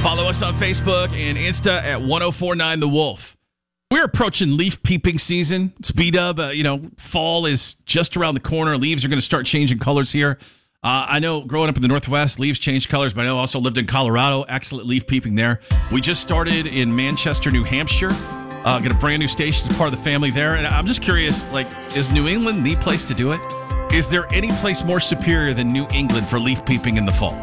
Follow us on Facebook and Insta at 1049 The Wolf. We're approaching leaf peeping season. It's B-Dub. Fall is just around the corner. Leaves are going to start changing colors here. I know growing up in the Northwest, leaves change colors, but I know I also lived in Colorado. Excellent leaf peeping there. We just started in Manchester, New Hampshire. Got a brand new station as part of the family there. And I'm just curious, is New England the place to do it? Is there any place more superior than New England for leaf peeping in the fall?